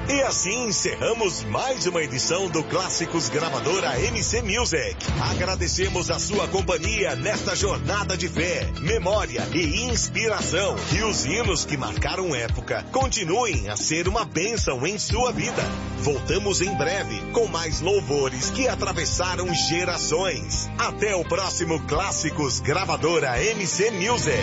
E assim encerramos mais uma edição do Clássicos Gravadora MC Music. Agradecemos a sua companhia nesta jornada de fé, memória e inspiração. E os hinos que marcaram época continuem a ser uma bênção em sua vida. Voltamos em breve com mais louvores que atravessaram gerações. Até o próximo Clássicos Gravadora MC Music.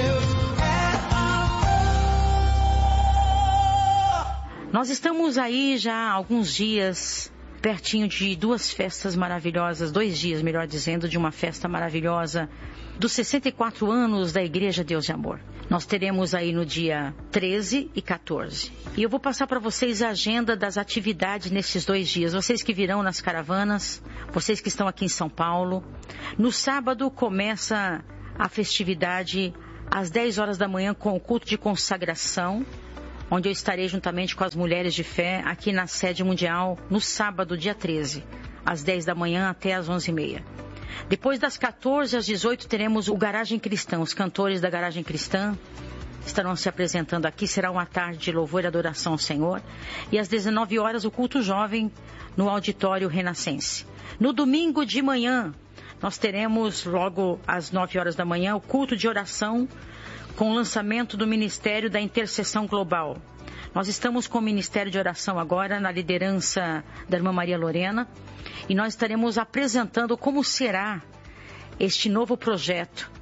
Nós estamos aí já há alguns dias, pertinho de duas festas maravilhosas, 2 dias, melhor dizendo, de uma festa maravilhosa dos 64 anos da Igreja Deus de Amor. Nós teremos aí no dia 13 e 14. E eu vou passar para vocês a agenda das atividades nesses 2 dias. Vocês que virão nas caravanas, vocês que estão aqui em São Paulo. No sábado começa a festividade às 10 horas da manhã com o culto de consagração, onde eu estarei juntamente com as mulheres de fé aqui na sede mundial no sábado, dia 13, às 10 da manhã até às 11h30. Depois das 14 às 18 teremos o Garagem Cristã. Os cantores da Garagem Cristã estarão se apresentando aqui. Será uma tarde de louvor e adoração ao Senhor. E às 19 horas o culto jovem no Auditório Renascense. No domingo de manhã nós teremos logo às 9 horas da manhã o culto de oração com o lançamento do Ministério da Intercessão Global. Nós estamos com o Ministério de Oração agora, na liderança da irmã Maria Lorena, e nós estaremos apresentando como será este novo projeto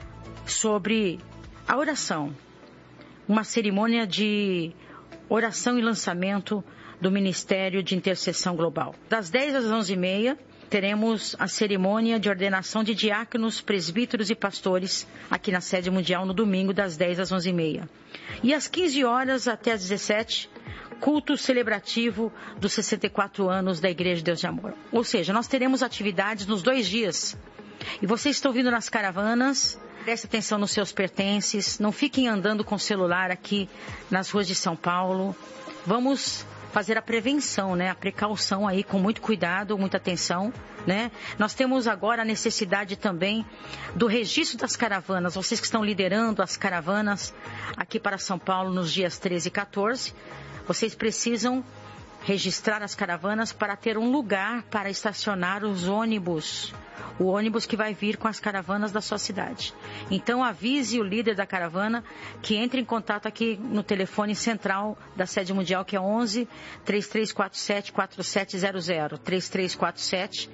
sobre a oração. Uma cerimônia de oração e lançamento do Ministério de Intercessão Global. Das 10 às 11h30, teremos a cerimônia de ordenação de diáconos, presbíteros e pastores aqui na sede mundial no domingo das 10 às 11h30. E às 15 horas até às 17, culto celebrativo dos 64 anos da Igreja de Deus de Amor. Ou seja, nós teremos atividades nos 2 dias. E vocês estão vindo nas caravanas, prestem atenção nos seus pertences, não fiquem andando com o celular aqui nas ruas de São Paulo. Vamos fazer a prevenção, né? A precaução aí com muito cuidado, muita atenção, né? Nós temos agora a necessidade também do registro das caravanas. Vocês que estão liderando as caravanas aqui para São Paulo nos dias 13 e 14, vocês precisam registrar as caravanas para ter um lugar para estacionar os ônibus. O ônibus que vai vir com as caravanas da sua cidade. Então avise o líder da caravana que entre em contato aqui no telefone central da sede mundial, que é 11 3347 4700. 3347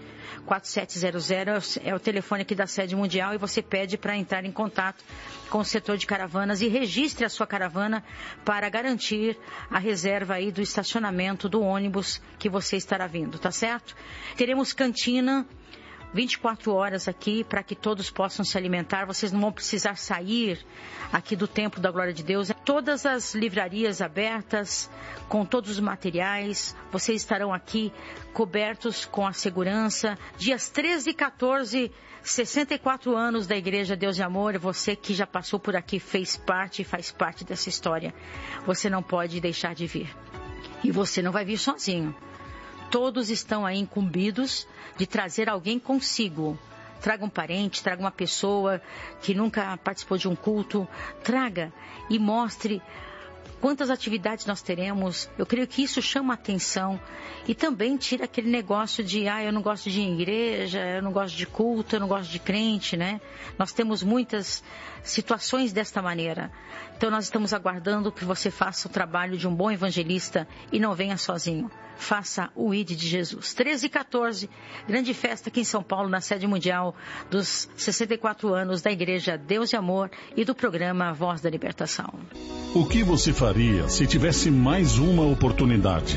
4700 é o telefone aqui da sede mundial, e você pede para entrar em contato com o setor de caravanas e registre a sua caravana para garantir a reserva aí do estacionamento do ônibus que você estará vindo, tá certo? Teremos cantina 24 horas aqui para que todos possam se alimentar. Vocês não vão precisar sair aqui do Templo da Glória de Deus. Todas as livrarias abertas, com todos os materiais. Vocês estarão aqui cobertos com a segurança. Dias 13 e 14, 64 anos da Igreja Deus de Amor. Você que já passou por aqui fez parte e faz parte dessa história. Você não pode deixar de vir. E você não vai vir sozinho. Todos estão aí incumbidos de trazer alguém consigo. Traga um parente, traga uma pessoa que nunca participou de um culto. Traga e mostre quantas atividades nós teremos. Eu creio que isso chama a atenção e também tira aquele negócio de eu não gosto de ir em igreja, eu não gosto de culto, eu não gosto de crente, né? Nós temos muitas situações desta maneira. Então nós estamos aguardando que você faça o trabalho de um bom evangelista e não venha sozinho. Faça o ID de Jesus. 13 e 14, grande festa aqui em São Paulo, na sede mundial dos 64 anos da Igreja Deus de Amor e do programa Voz da Libertação. O que você faria se tivesse mais uma oportunidade?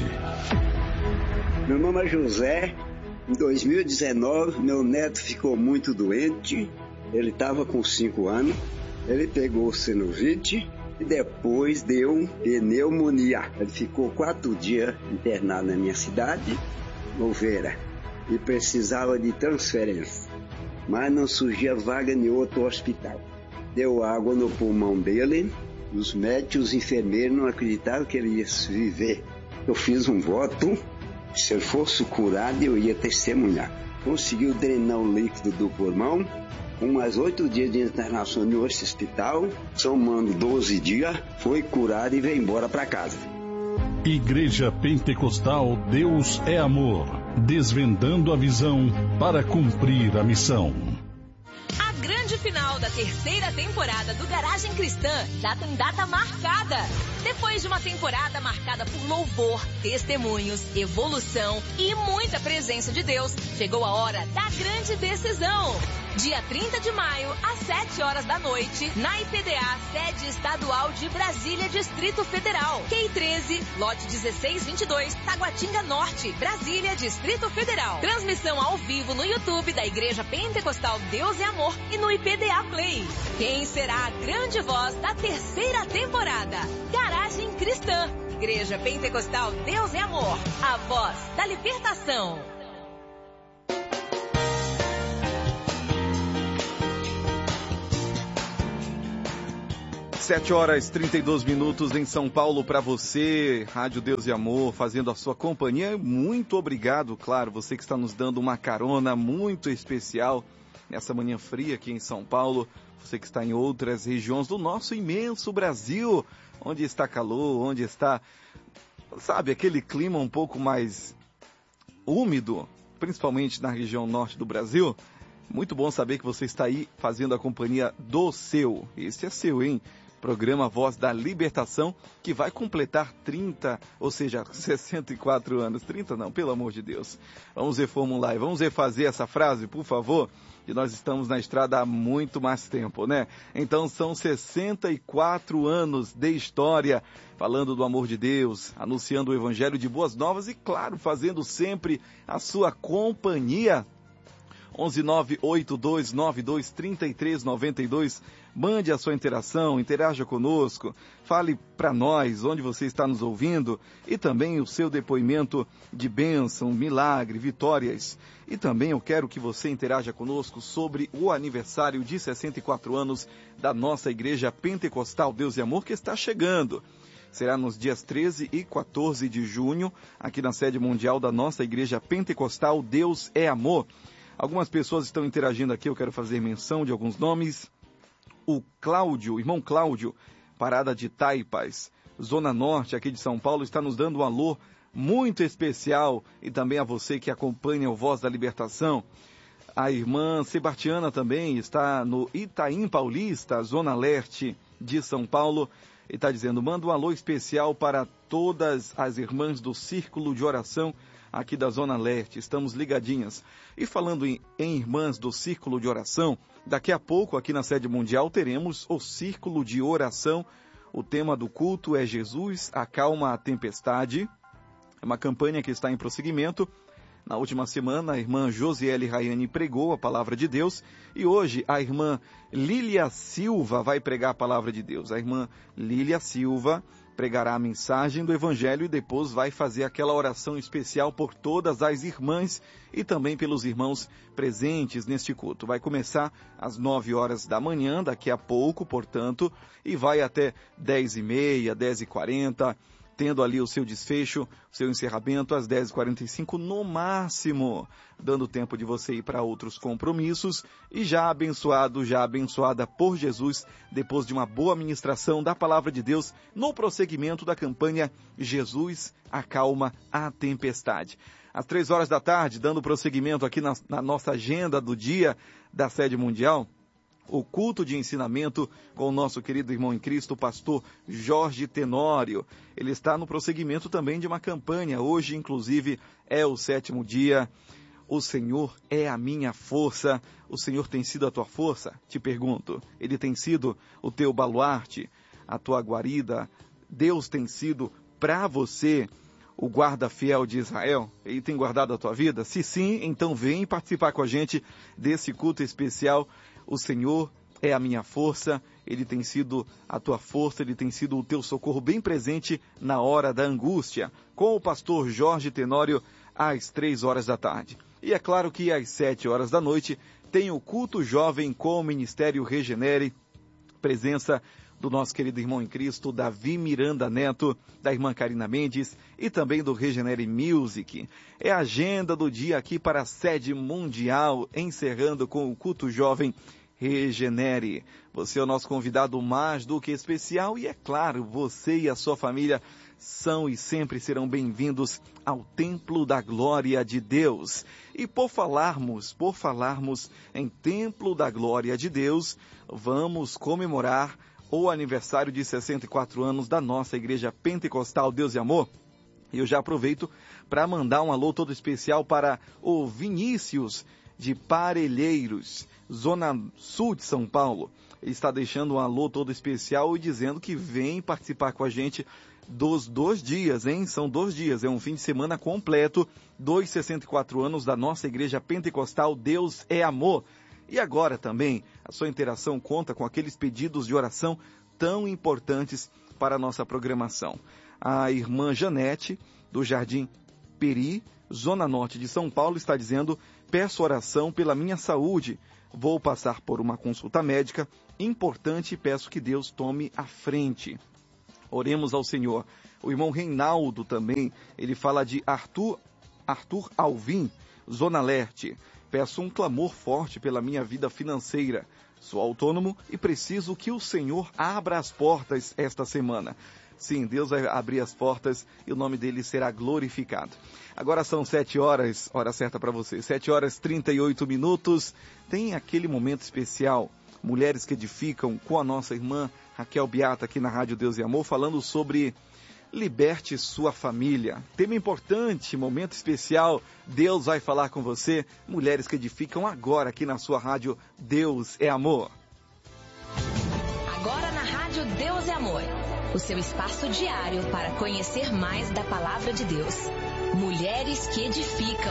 Meu nome é José. Em 2019, meu neto ficou muito doente. Ele estava com 5 anos. Ele pegou sinusite e depois deu pneumonia. Ele ficou 4 dias internado na minha cidade, Louveira, e precisava de transferência, mas não surgia vaga em outro hospital. Deu água no pulmão dele, os médicos, os enfermeiros não acreditavam que ele ia viver. Eu fiz um voto, se ele fosse curado eu ia testemunhar. Conseguiu drenar o líquido do pulmão. Com mais 8 dias de internação no hospital, somando 12 dias, foi curado e veio embora para casa. Igreja Pentecostal Deus é Amor, desvendando a visão para cumprir a missão. A grande final da terceira temporada do Garagem Cristã já tem data marcada. Depois de uma temporada marcada por louvor, testemunhos, evolução e muita presença de Deus, chegou a hora da grande decisão. Dia 30 de maio, às 7 horas da noite, na IPDA, sede estadual de Brasília, Distrito Federal. QI 13, lote 1622, Taguatinga Norte, Brasília, Distrito Federal. Transmissão ao vivo no YouTube da Igreja Pentecostal Deus é Amor e no IPDA Play. Quem será a grande voz da terceira temporada? Garagem Cristã. Igreja Pentecostal Deus é Amor. A voz da libertação. 7 horas 32 minutos em São Paulo para você, Rádio Deus e Amor, fazendo a sua companhia. Muito obrigado, claro, você que está nos dando uma carona muito especial nessa manhã fria aqui em São Paulo. Você que está em outras regiões do nosso imenso Brasil, onde está calor, onde está, sabe, aquele clima um pouco mais úmido, principalmente na região norte do Brasil. Muito bom saber que você está aí fazendo a companhia do seu. Esse é seu, hein? Programa Voz da Libertação, que vai completar 30, ou seja, 64 anos. 30 não, pelo amor de Deus. Vamos reformular e vamos refazer essa frase, por favor, que nós estamos na estrada há muito mais tempo, né? Então são 64 anos de história, falando do amor de Deus, anunciando o Evangelho de Boas Novas e, claro, fazendo sempre a sua companhia. 11982923392. Mande a sua interação, interaja conosco, fale para nós onde você está nos ouvindo e também o seu depoimento de bênção, milagre, vitórias. E também eu quero que você interaja conosco sobre o aniversário de 64 anos da nossa Igreja Pentecostal Deus e Amor, que está chegando. Será nos dias 13 e 14 de junho, aqui na sede mundial da nossa Igreja Pentecostal Deus é Amor. Algumas pessoas estão interagindo aqui, eu quero fazer menção de alguns nomes. O Cláudio, o irmão Cláudio, Parada de Taipas, Zona Norte aqui de São Paulo, está nos dando um alô muito especial. E também a você que acompanha o Voz da Libertação. A irmã Sebastiana também está no Itaim Paulista, Zona Leste de São Paulo. E está dizendo, manda um alô especial para todas as irmãs do Círculo de Oração aqui da Zona Leste, estamos ligadinhas. E falando em irmãs do Círculo de Oração, daqui a pouco aqui na sede mundial teremos o Círculo de Oração. O tema do culto é Jesus, acalma a tempestade. É uma campanha que está em prosseguimento. Na última semana, a irmã Josiele Rayane pregou a palavra de Deus e hoje a irmã Lília Silva vai pregar a palavra de Deus. A irmã Lília Silva pregará a mensagem do Evangelho e depois vai fazer aquela oração especial por todas as irmãs e também pelos irmãos presentes neste culto. Vai começar às 9 horas da manhã, daqui a pouco, portanto, e vai até 10h30, 10h40, tendo ali o seu desfecho, o seu encerramento às 10h45 no máximo, dando tempo de você ir para outros compromissos e já abençoada por Jesus, depois de uma boa ministração da Palavra de Deus, no prosseguimento da campanha Jesus acalma a tempestade. Às 3 horas da tarde, dando prosseguimento aqui na nossa agenda do dia da sede mundial, o culto de ensinamento com o nosso querido irmão em Cristo, o pastor Jorge Tenório. Ele está no prosseguimento também de uma campanha. Hoje, inclusive, é o 7º dia. O Senhor é a minha força. O Senhor tem sido a tua força? Te pergunto. Ele tem sido o teu baluarte, a tua guarida? Deus tem sido para você o guarda fiel de Israel? Ele tem guardado a tua vida? Se sim, então vem participar com a gente desse culto especial. O Senhor é a minha força, Ele tem sido a tua força, Ele tem sido o teu socorro bem presente na hora da angústia, com o pastor Jorge Tenório, às 3 horas da tarde. E é claro que às 7 horas da noite tem o culto jovem com o Ministério Regenere, presença do nosso querido irmão em Cristo, Davi Miranda Neto, da irmã Karina Mendes e também do Regenere Music. É a agenda do dia aqui para a sede mundial, encerrando com o culto jovem Regenere. Você é o nosso convidado mais do que especial e, é claro, você e a sua família são e sempre serão bem-vindos ao Templo da Glória de Deus. E por falarmos em Templo da Glória de Deus, vamos comemorar o aniversário de 64 anos da nossa Igreja Pentecostal Deus e Amor. E eu já aproveito para mandar um alô todo especial para o Vinícius de Parelheiros, Zona Sul de São Paulo. Ele está deixando um alô todo especial e dizendo que vem participar com a gente dos 2 dias, hein? São 2 dias, é um fim de semana completo dos 64 anos da nossa Igreja Pentecostal Deus é Amor. E agora também a sua interação conta com aqueles pedidos de oração tão importantes para a nossa programação. A irmã Janete, do Jardim Peri, Zona Norte de São Paulo, está dizendo: peço oração pela minha saúde. Vou passar por uma consulta médica importante e peço que Deus tome a frente. Oremos ao Senhor. O irmão Reinaldo também, ele fala de Arthur Alvim, Zona Leste. Peço um clamor forte pela minha vida financeira. Sou autônomo e preciso que o Senhor abra as portas esta semana. Sim, Deus vai abrir as portas e o nome dele será glorificado. Agora são 7 horas, hora certa para você, 7 horas 38 minutos. Tem aquele momento especial, Mulheres que Edificam, com a nossa irmã Raquel Beata aqui na Rádio Deus e Amor, falando sobre liberte sua família. Tema importante, momento especial, Deus vai falar com você. Mulheres que Edificam agora aqui na sua Rádio Deus é Amor. Agora na Rádio Deus é Amor. O seu espaço diário para conhecer mais da Palavra de Deus. Mulheres que Edificam.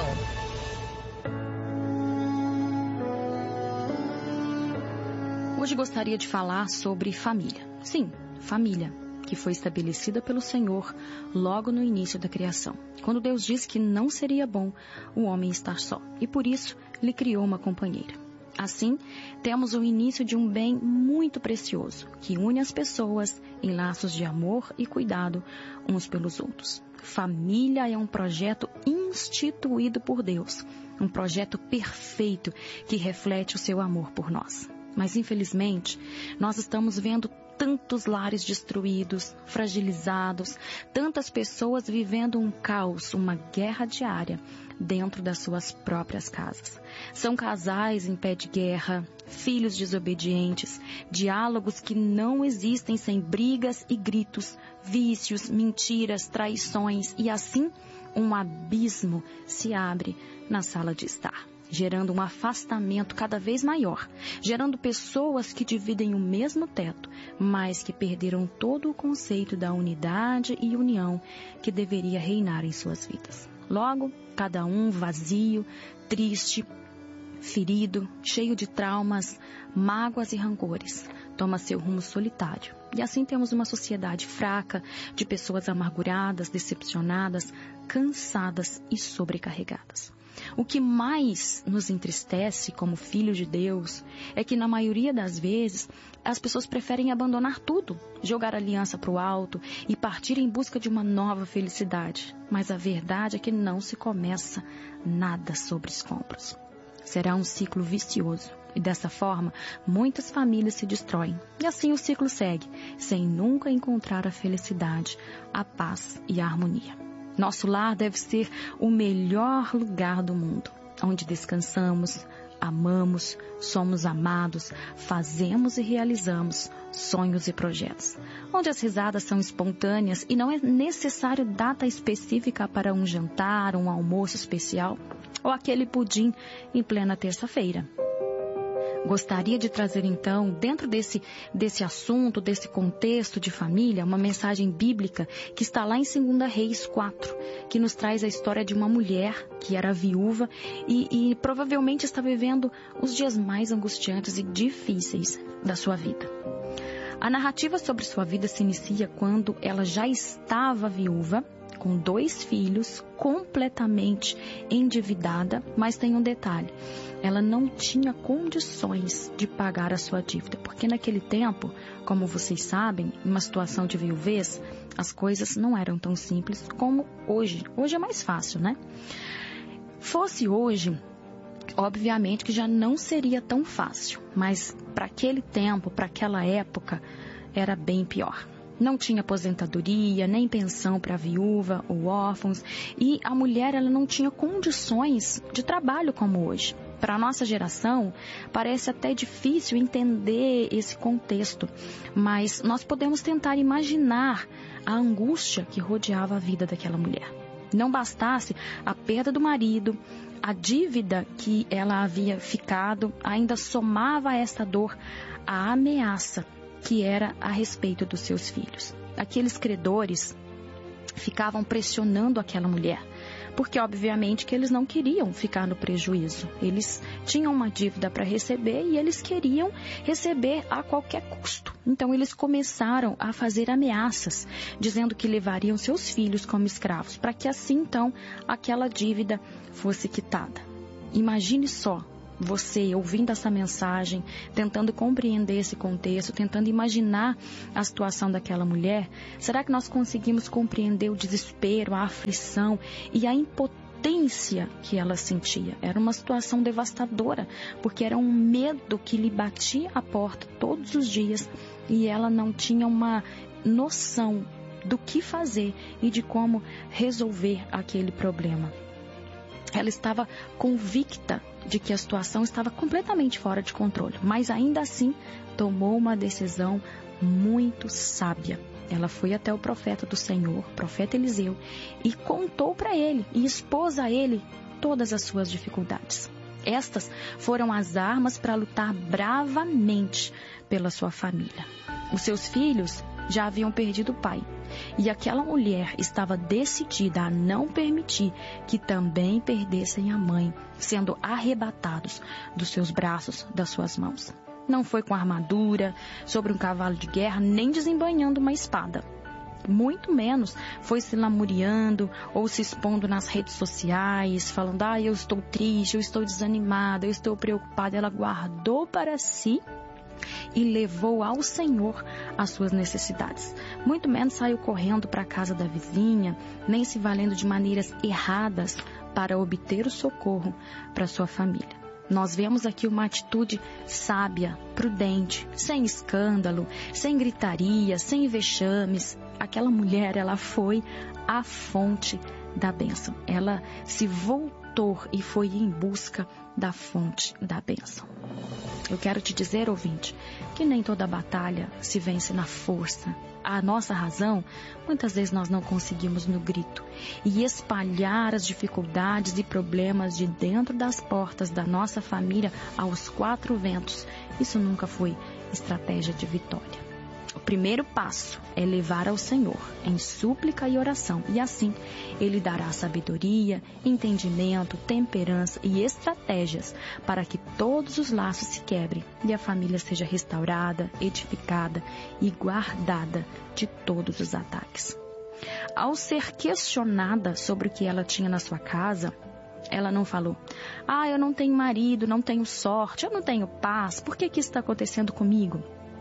Hoje gostaria de falar sobre família. Sim, família, que foi estabelecida pelo Senhor logo no início da criação. Quando Deus disse que não seria bom o homem estar só. E por isso, lhe criou uma companheira. Assim, temos o início de um bem muito precioso, que une as pessoas em laços de amor e cuidado uns pelos outros. Família é um projeto instituído por Deus, um projeto perfeito que reflete o seu amor por nós. Mas, infelizmente, nós estamos vendo tantos lares destruídos, fragilizados, tantas pessoas vivendo um caos, uma guerra diária dentro das suas próprias casas. São casais em pé de guerra, filhos desobedientes, diálogos que não existem sem brigas e gritos, vícios, mentiras, traições e assim um abismo se abre na sala de estar, gerando um afastamento cada vez maior, gerando pessoas que dividem o mesmo teto, mas que perderam todo o conceito da unidade e união que deveria reinar em suas vidas. Logo, cada um vazio, triste, ferido, cheio de traumas, mágoas e rancores, toma seu rumo solitário. E assim temos uma sociedade fraca, de pessoas amarguradas, decepcionadas, cansadas e sobrecarregadas. O que mais nos entristece como filhos de Deus é que, na maioria das vezes, as pessoas preferem abandonar tudo, jogar a aliança para o alto e partir em busca de uma nova felicidade. Mas a verdade é que não se começa nada sobre escombros. Será um ciclo vicioso e, dessa forma, muitas famílias se destroem. E assim o ciclo segue, sem nunca encontrar a felicidade, a paz e a harmonia. Nosso lar deve ser o melhor lugar do mundo, onde descansamos, amamos, somos amados, fazemos e realizamos sonhos e projetos. Onde as risadas são espontâneas e não é necessário data específica para um jantar, um almoço especial ou aquele pudim em plena terça-feira. Gostaria de trazer, então, dentro desse assunto, desse contexto de família, uma mensagem bíblica que está lá em 2 Reis 4, que nos traz a história de uma mulher que era viúva e provavelmente está vivendo os dias mais angustiantes e difíceis da sua vida. A narrativa sobre sua vida se inicia quando ela já estava viúva, com 2 filhos, completamente endividada, mas tem um detalhe, ela não tinha condições de pagar a sua dívida, porque naquele tempo, como vocês sabem, em uma situação de viuvez, as coisas não eram tão simples como hoje. Hoje é mais fácil, né? Fosse hoje, obviamente que já não seria tão fácil, mas para aquele tempo, para aquela época, era bem pior. Não tinha aposentadoria, nem pensão para viúva ou órfãos, e a mulher ela não tinha condições de trabalho como hoje. Para a nossa geração, parece até difícil entender esse contexto, mas nós podemos tentar imaginar a angústia que rodeava a vida daquela mulher. Não bastasse a perda do marido, a dívida que ela havia ficado, ainda somava a esta dor a ameaça que era a respeito dos seus filhos. Aqueles credores ficavam pressionando aquela mulher, porque obviamente que eles não queriam ficar no prejuízo. Eles tinham uma dívida para receber e eles queriam receber a qualquer custo. Então eles começaram a fazer ameaças, dizendo que levariam seus filhos como escravos, para que assim então aquela dívida fosse quitada. Imagine só, você ouvindo essa mensagem, tentando compreender esse contexto, tentando imaginar a situação daquela mulher. Será que nós conseguimos compreender o desespero, a aflição e a impotência que ela sentia? Era uma situação devastadora, porque era um medo que lhe batia à porta todos os dias e ela não tinha uma noção do que fazer e de como resolver aquele problema. Ela estava convicta de que a situação estava completamente fora de controle, mas ainda assim tomou uma decisão muito sábia. Ela foi até o profeta do Senhor, o profeta Eliseu, e contou para ele e expôs a ele todas as suas dificuldades. Estas foram as armas para lutar bravamente pela sua família. Os seus filhos já haviam perdido o pai. E aquela mulher estava decidida a não permitir que também perdessem a mãe, sendo arrebatados dos seus braços, das suas mãos. Não foi com armadura, sobre um cavalo de guerra, nem desembainhando uma espada. Muito menos foi se lamuriando ou se expondo nas redes sociais, falando, eu estou triste, eu estou desanimada, eu estou preocupada. Ela guardou para si e levou ao Senhor as suas necessidades. Muito menos saiu correndo para a casa da vizinha, nem se valendo de maneiras erradas para obter o socorro para sua família. Nós vemos aqui uma atitude sábia, prudente, sem escândalo, sem gritaria, sem vexames. Aquela mulher, ela foi à fonte da bênção. Ela se voltou e foi em busca da fonte da bênção. Eu quero te dizer, ouvinte, que nem toda batalha se vence na força. A nossa razão, muitas vezes nós não conseguimos no grito. E espalhar as dificuldades e problemas de dentro das portas da nossa família aos quatro ventos, isso nunca foi estratégia de vitória. O primeiro passo é levar ao Senhor em súplica e oração, e assim Ele dará sabedoria, entendimento, temperança e estratégias para que todos os laços se quebrem e a família seja restaurada, edificada e guardada de todos os ataques. Ao ser questionada sobre o que ela tinha na sua casa, ela não falou, eu não tenho marido, não tenho sorte, eu não tenho paz, por que isso está acontecendo comigo?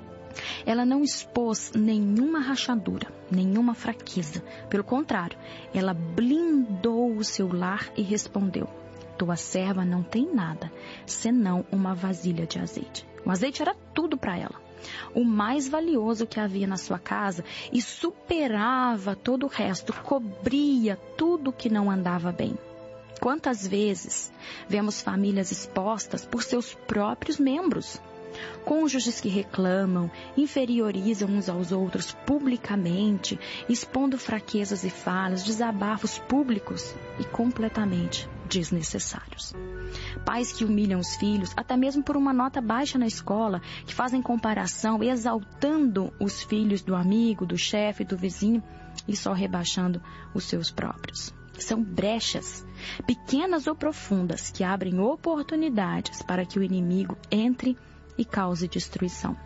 Ela não expôs nenhuma rachadura, nenhuma fraqueza. Pelo contrário, ela blindou o seu lar e respondeu, tua serva não tem nada, senão uma vasilha de azeite. O azeite era tudo para ela, o mais valioso que havia na sua casa e superava todo o resto, cobria tudo que não andava bem. Quantas vezes vemos famílias expostas por seus próprios membros? Cônjuges que reclamam, inferiorizam uns aos outros publicamente, expondo fraquezas e falhas, desabafos públicos e completamente desnecessários. Pais que humilham os filhos, até mesmo por uma nota baixa na escola, que fazem comparação, exaltando os filhos do amigo, do chefe, do vizinho e só rebaixando os seus próprios. São brechas, pequenas ou profundas, que abrem oportunidades para que o inimigo entre e cause destruição.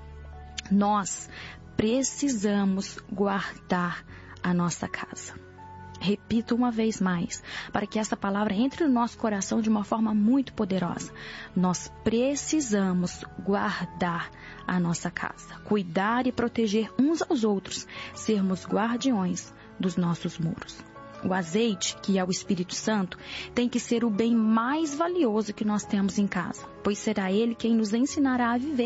Nós precisamos guardar a nossa casa. Repito uma vez mais, para que essa palavra entre no nosso coração de uma forma muito poderosa. Nós precisamos guardar a nossa casa, cuidar e proteger uns aos outros, sermos guardiões dos nossos muros. O azeite, que é o Espírito Santo, tem que ser o bem mais valioso que nós temos em casa, pois será Ele quem nos ensinará a viver.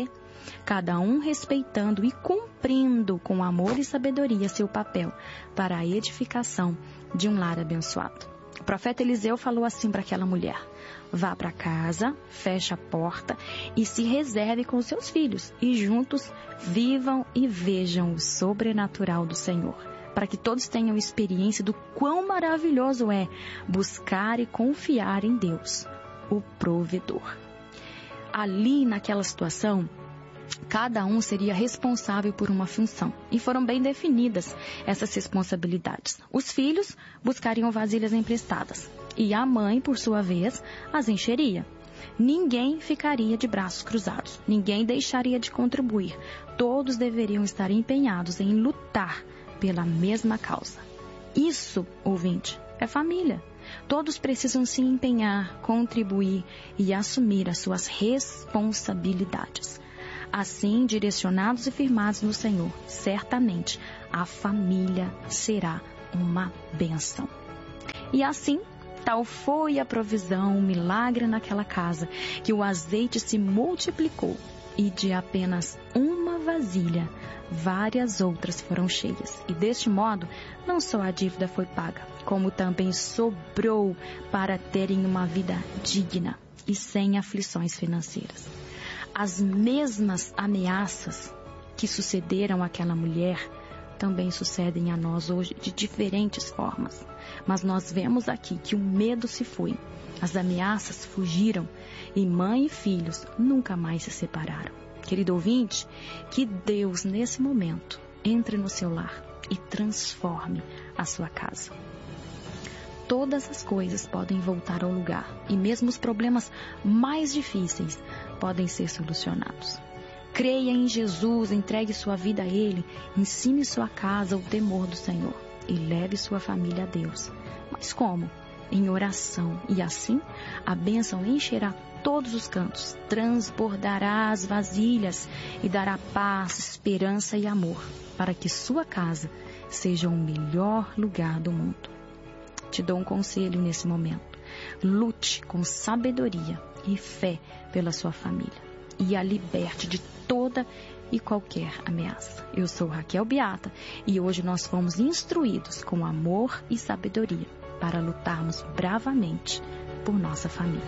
cada um respeitando e cumprindo com amor e sabedoria seu papel para a edificação de um lar abençoado. O profeta Eliseu falou assim para aquela mulher: vá para casa, feche a porta e se reserve com seus filhos, e juntos vivam e vejam o sobrenatural do Senhor, para que todos tenham experiência do quão maravilhoso é buscar e confiar em Deus, o provedor. Ali, naquela situação, cada um seria responsável por uma função, e foram bem definidas essas responsabilidades. Os filhos buscariam vasilhas emprestadas, e a mãe, por sua vez, as encheria. Ninguém ficaria de braços cruzados, ninguém deixaria de contribuir. Todos deveriam estar empenhados em lutar pela mesma causa. Isso, ouvinte, é família. Todos precisam se empenhar, contribuir e assumir as suas responsabilidades. Assim, direcionados e firmados no Senhor, certamente a família será uma bênção. E assim, tal foi a provisão, o milagre naquela casa, que o azeite se multiplicou e de apenas uma vasilha, várias outras foram cheias. E deste modo, não só a dívida foi paga, como também sobrou para terem uma vida digna e sem aflições financeiras. As mesmas ameaças que sucederam àquela mulher também sucedem a nós hoje de diferentes formas. Mas nós vemos aqui que o medo se foi, as ameaças fugiram e mãe e filhos nunca mais se separaram. Querido ouvinte, que Deus nesse momento entre no seu lar e transforme a sua casa. Todas as coisas podem voltar ao lugar e mesmo os problemas mais difíceis podem ser solucionados. Creia em Jesus, entregue sua vida a Ele, ensine sua casa o temor do Senhor e leve sua família a Deus. Mas como? Em oração, e assim a bênção encherá todos os cantos, transbordará as vasilhas e dará paz, esperança e amor para que sua casa seja o melhor lugar do mundo. Te dou um conselho nesse momento: lute com sabedoria e fé pela sua família e a liberte de toda e qualquer ameaça. Eu sou Raquel Beata e hoje nós fomos instruídos com amor e sabedoria para lutarmos bravamente por nossa família.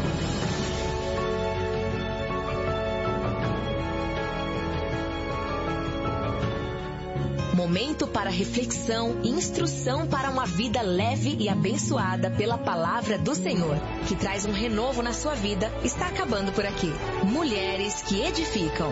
Momento para reflexão e instrução para uma vida leve e abençoada pela palavra do Senhor, que traz um renovo na sua vida, está acabando por aqui. Mulheres que edificam.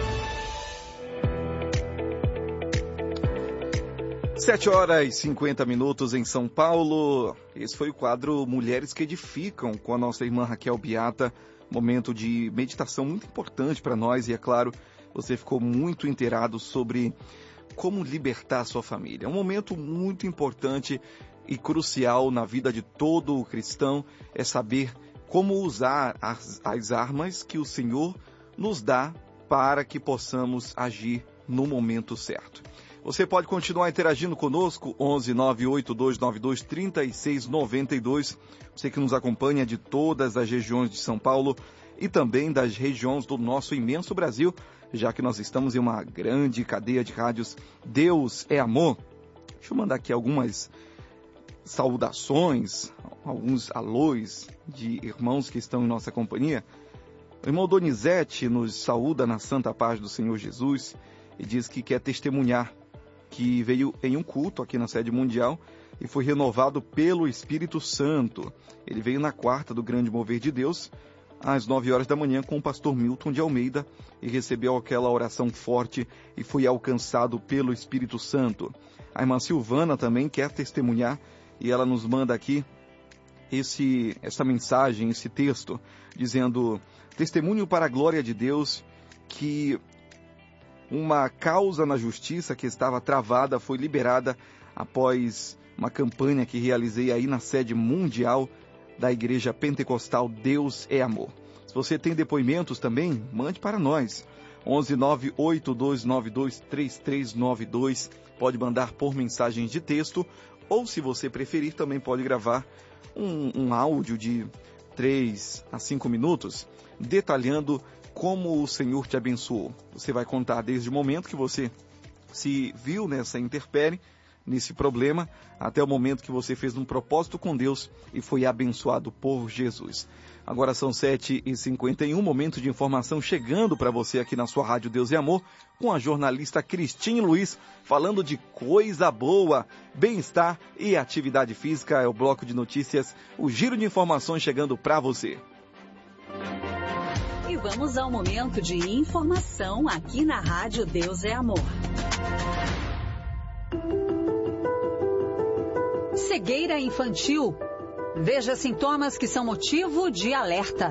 7h50 em São Paulo. Esse foi o quadro Mulheres que Edificam com a nossa irmã Raquel Beata. Momento de meditação muito importante para nós e, é claro, você ficou muito inteirado sobre como libertar a sua família. É um momento muito importante e crucial na vida de todo o cristão, é saber como usar as armas que o Senhor nos dá para que possamos agir no momento certo. Você pode continuar interagindo conosco, 11 98292 3692. Você que nos acompanha de todas as regiões de São Paulo e também das regiões do nosso imenso Brasil, já que nós estamos em uma grande cadeia de rádios. Deus é amor. Deixa eu mandar aqui algumas saudações, alguns alôs de irmãos que estão em nossa companhia. O irmão Donizete nos saúda na santa paz do Senhor Jesus e diz que quer testemunhar que veio em um culto aqui na sede mundial e foi renovado pelo Espírito Santo. Ele veio na quarta do Grande Mover de Deus, às 9 horas da manhã, com o pastor Milton de Almeida, e recebeu aquela oração forte e foi alcançado pelo Espírito Santo. A irmã Silvana também quer testemunhar e ela nos manda aqui essa mensagem, esse texto, dizendo: testemunho para a glória de Deus que uma causa na justiça que estava travada foi liberada após uma campanha que realizei aí na sede mundial da Igreja Pentecostal Deus é Amor. Se você tem depoimentos também, mande para nós. 11 98292 3392. Pode mandar por mensagens de texto ou, se você preferir, também pode gravar um áudio de 3 a 5 minutos detalhando como o Senhor te abençoou. Você vai contar desde o momento que você se viu nessa intempérie, nesse problema, até o momento que você fez um propósito com Deus e foi abençoado por Jesus. Agora são 7h51, momento de informação chegando para você aqui na sua Rádio Deus e Amor, com a jornalista Cristine Luiz, falando de coisa boa, bem-estar e atividade física. É o bloco de notícias, o giro de informações chegando para você. E vamos ao momento de informação aqui na Rádio Deus é Amor. Cegueira infantil. Veja sintomas que são motivo de alerta.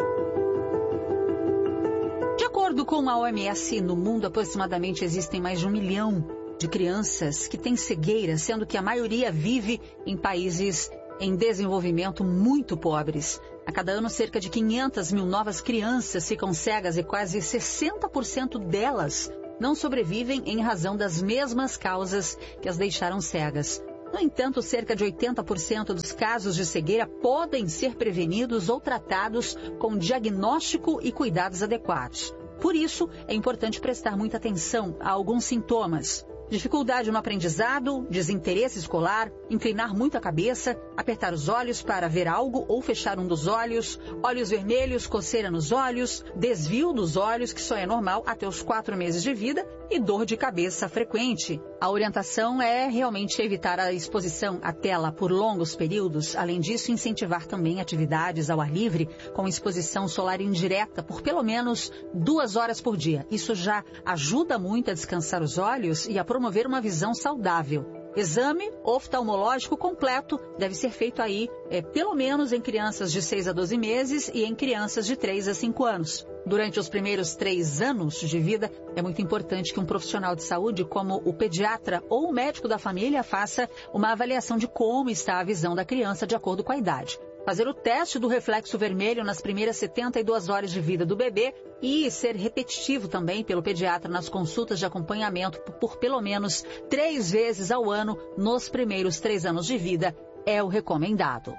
De acordo com a OMS, no mundo aproximadamente existem mais de 1 milhão de crianças que têm cegueira, sendo que a maioria vive em países em desenvolvimento muito pobres. A cada ano, cerca de 500 mil novas crianças ficam cegas e quase 60% delas não sobrevivem em razão das mesmas causas que as deixaram cegas. No entanto, cerca de 80% dos casos de cegueira podem ser prevenidos ou tratados com diagnóstico e cuidados adequados. Por isso, é importante prestar muita atenção a alguns sintomas. Dificuldade no aprendizado, desinteresse escolar, inclinar muito a cabeça, apertar os olhos para ver algo ou fechar um dos olhos, olhos vermelhos, coceira nos olhos, desvio dos olhos, que só é normal até os 4 meses de vida, e dor de cabeça frequente. A orientação é realmente evitar a exposição à tela por longos períodos. Além disso, incentivar também atividades ao ar livre com exposição solar indireta por pelo menos 2 horas por dia. Isso já ajuda muito a descansar os olhos e a promover uma visão saudável. Exame oftalmológico completo deve ser feito aí, pelo menos em crianças de 6 a 12 meses e em crianças de 3 a 5 anos. Durante os primeiros 3 anos de vida, é muito importante que um profissional de saúde, como o pediatra ou o médico da família, faça uma avaliação de como está a visão da criança de acordo com a idade. Fazer o teste do reflexo vermelho nas primeiras 72 horas de vida do bebê e ser repetitivo também pelo pediatra nas consultas de acompanhamento por pelo menos 3 vezes ao ano nos primeiros 3 anos de vida é o recomendado.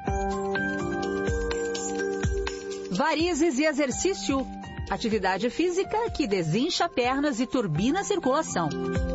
Varizes e exercício. Atividade física que desincha pernas e turbina a circulação.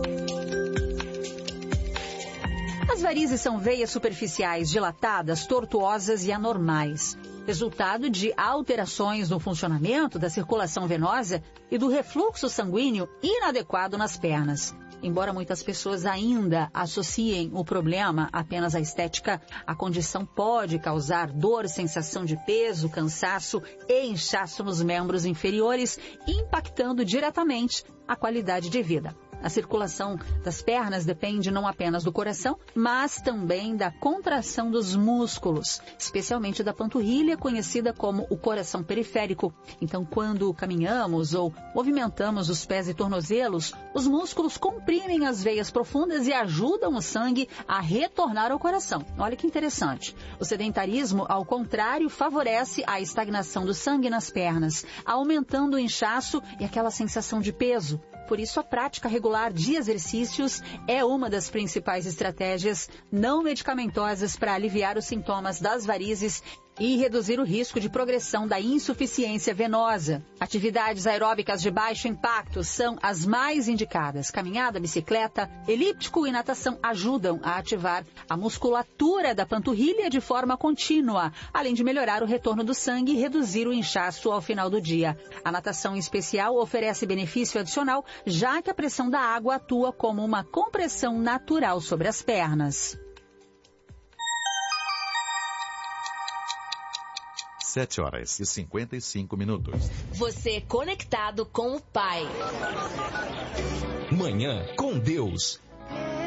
As varizes são veias superficiais dilatadas, tortuosas e anormais, resultado de alterações no funcionamento da circulação venosa e do refluxo sanguíneo inadequado nas pernas. Embora muitas pessoas ainda associem o problema apenas à estética, a condição pode causar dor, sensação de peso, cansaço e inchaço nos membros inferiores, impactando diretamente a qualidade de vida. A circulação das pernas depende não apenas do coração, mas também da contração dos músculos, especialmente da panturrilha, conhecida como o coração periférico. Então, quando caminhamos ou movimentamos os pés e tornozelos, os músculos comprimem as veias profundas e ajudam o sangue a retornar ao coração. Olha que interessante. O sedentarismo, ao contrário, favorece a estagnação do sangue nas pernas, aumentando o inchaço e aquela sensação de peso. Por isso, a prática regular de exercícios é uma das principais estratégias não medicamentosas para aliviar os sintomas das varizes e reduzir o risco de progressão da insuficiência venosa. Atividades aeróbicas de baixo impacto são as mais indicadas. Caminhada, bicicleta, elíptico e natação ajudam a ativar a musculatura da panturrilha de forma contínua, além de melhorar o retorno do sangue e reduzir o inchaço ao final do dia. A natação em especial oferece benefício adicional, já que a pressão da água atua como uma compressão natural sobre as pernas. 7h55. Você conectado com o Pai. Manhã com Deus.